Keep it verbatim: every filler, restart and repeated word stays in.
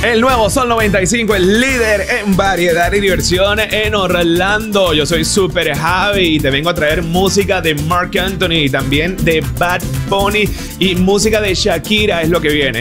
El nuevo Sol noventa y cinco, el líder en variedad y diversión en Orlando. Yo soy Super Javi y te vengo a traer música de Marc Anthony y también de Bad Bunny y música de Shakira es lo que viene.